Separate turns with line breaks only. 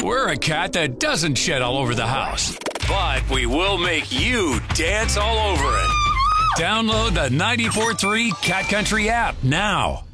We're a cat that doesn't shed all over the house, but we will make you dance all over it. Download the 94.3 Cat Country app now.